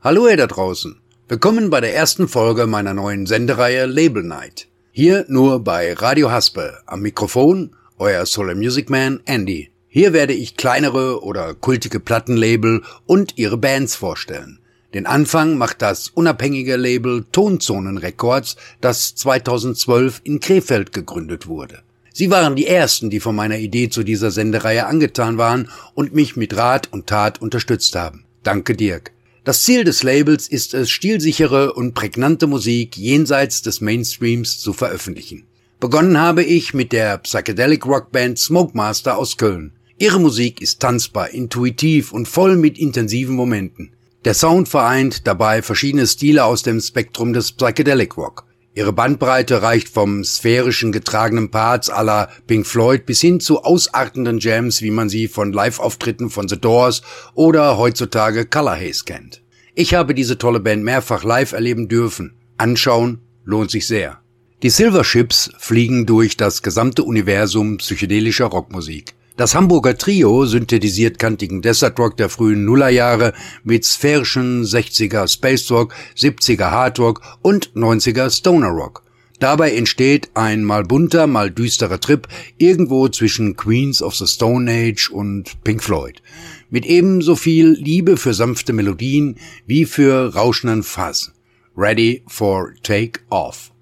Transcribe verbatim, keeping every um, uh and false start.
Hallo ihr da draußen. Willkommen bei der ersten Folge meiner neuen Sendereihe Label Night. Hier nur bei Radio Haspe. Am Mikrofon euer Solar Music Man Andy. Hier werde ich kleinere oder kultige Plattenlabel und ihre Bands vorstellen. Den Anfang macht das unabhängige Label Tonzonen Records, das zweitausendzwölf in Krefeld gegründet wurde. Sie waren die ersten, die von meiner Idee zu dieser Sendereihe angetan waren und mich mit Rat und Tat unterstützt haben. Danke, Dirk. Das Ziel des Labels ist es, stilsichere und prägnante Musik jenseits des Mainstreams zu veröffentlichen. Begonnen habe ich mit der Psychedelic Rockband Smokemaster aus Köln. Ihre Musik ist tanzbar, intuitiv und voll mit intensiven Momenten. Der Sound vereint dabei verschiedene Stile aus dem Spektrum des Psychedelic Rock. Ihre Bandbreite reicht vom sphärischen getragenen Parts à la Pink Floyd bis hin zu ausartenden Jams, wie man sie von Live-Auftritten von The Doors oder heutzutage Color Haze kennt. Ich habe diese tolle Band mehrfach live erleben dürfen. Anschauen lohnt sich sehr. Die Silver Ships fliegen durch das gesamte Universum psychedelischer Rockmusik. Das Hamburger Trio synthetisiert kantigen Desert Rock der frühen Nullerjahre mit sphärischen sechziger Space Rock, siebziger Hard Rock und neunziger Stoner Rock. Dabei entsteht ein mal bunter, mal düsterer Trip irgendwo zwischen Queens of the Stone Age und Pink Floyd. Mit ebenso viel Liebe für sanfte Melodien wie für rauschenden Fuzz. Ready for Take Off.